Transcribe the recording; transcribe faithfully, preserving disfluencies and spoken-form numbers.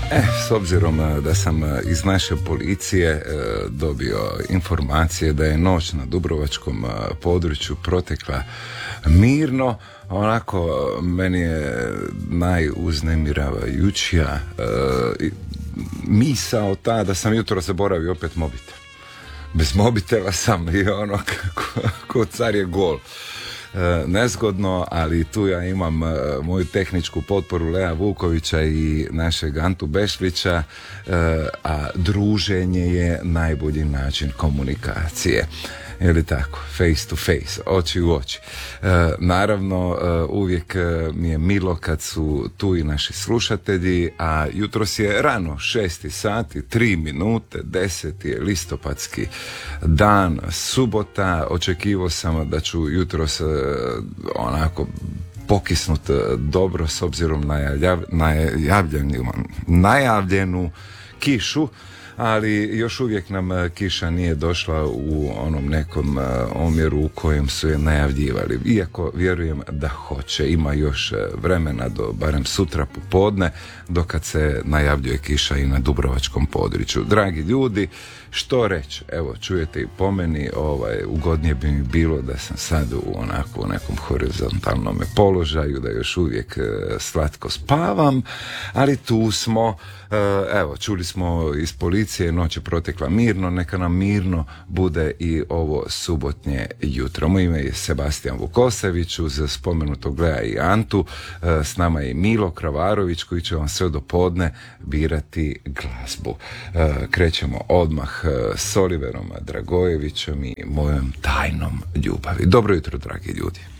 E, s obzirom da sam iz naše policije dobio informacije da je noć na dubrovačkom području protekla mirno, onako meni je najuznemiravajuća misao ta da sam jutro zaboravio opet mobitel. Bez mobitela sam i ono kako, ko car je gol. E, nezgodno, ali tu ja imam e, moju tehničku potporu Lea Vukovića i našeg Antu Bešlića, e, a druženje je najbolji način komunikacije. Ili tako, face to face, oči u oči. E, naravno, e, uvijek mi je milo kad su tu i naši slušatelji, a jutros je rano, šesti sati, tri minute, deseti je listopadski dan, subota. Očekivao sam da ću jutros e, onako pokisnut dobro s obzirom na najavljenu, najavljenu kišu, ali još uvijek nam kiša nije došla u onom nekom omjeru u kojem su je najavljivali. Iako vjerujem da hoće. Ima još vremena do barem sutra popodne, dok kad se najavljuje kiša i na dubrovačkom području. Dragi ljudi, što reći? Evo, čujete i po meni, ovaj, ugodnije bi mi bilo da sam sad u onako u nekom horizontalnom položaju, da još uvijek slatko spavam, ali tu smo. Evo, čuli smo iz policije, noć je protekla mirno, neka nam mirno bude i ovo subotnje jutro. Moje ime je Sebastijan Vukosević, uz spomenutog Lea i Antu, s nama je Milo Kravarović koji će vam sve do podne birati glazbu. Krećemo odmah s Oliverom Dragojevićem i mojom tajnom ljubavi. Dobro jutro, dragi ljudi.